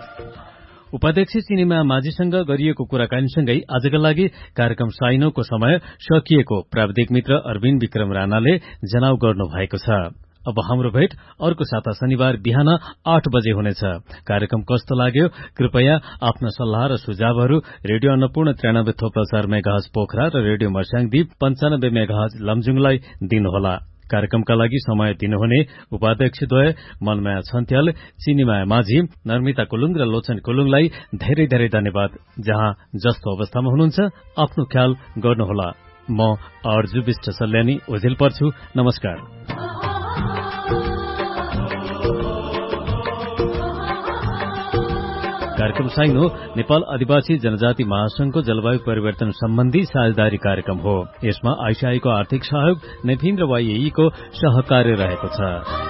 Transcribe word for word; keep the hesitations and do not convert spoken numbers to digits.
उपाध्यक्ष चिनिमा माझीसँग गरिएको कुराकानीसँगै आजका लागि कार्यक्रम साइनोको समय सकिएको प्राविधिक मित्र अरविन्द विक्रम राणाले जनाउ गर्नु भएको छ। अब हाम्रो भेट अर्को साता शनिबार बिहान आठ बजे हुनेछ। कार्यक्रम कस्तो लाग्यो कृपया आफ्ना सल्लाह र सुझावहरू रेडियो अन्नपूर्ण त्रियानब्बे थोप्लो चार मेगाहज पोखरा र रेडियो मर्स्याङदीप पञ्चानब्बे मेगाहज लमजुङलाई दिनुहोला। कार्यक्रमका लागि समय दिनुहुने उपाध्यक्षद्वय मनमाया छन्त्याल, चिनिमाया माझी, नर्मिता कुलुङ र लोचन कुलुङलाई धेरै धेरै धन्यवाद। जहाँ जस्तो अवस्थामा हुनुहुन्छ आफ्नो ख्याल गर्नुहोला। म अर्जु विष्ट सल्यानी ओझेल पर्छु। नमस्कार। कार्यक्रम साइनो नेपाल आदिवासी जनजाति महासंघको जलवायु परिवर्तन सम्बन्धी साझेदारी कार्यक्रम हो। यसमा आइसिआईको आर्थिक सहयोग नेफिन र वाईएको सहकार्य रहेको छ।